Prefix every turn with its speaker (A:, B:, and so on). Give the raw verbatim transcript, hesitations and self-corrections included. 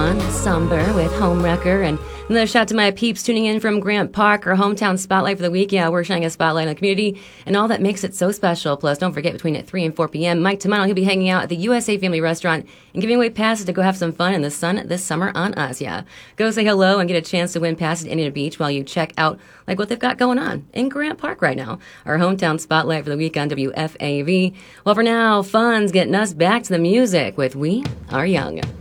A: John Somber with Homewrecker. And another shout to my peeps tuning in from Grant Park, our hometown spotlight for the week. Yeah, we're shining a spotlight on the community and all that makes it so special. Plus, don't forget, between at three and four p.m., Mike Tamano, he'll be hanging out at the U S A Family Restaurant and giving away passes to go have some fun in the sun this summer on us. Yeah, go say hello and get a chance to win passes to Indiana Beach while you check out like what they've got going on in Grant Park right now. Our hometown spotlight for the week on W F A V. Well, for now, fun's getting us back to the music with We Are Young.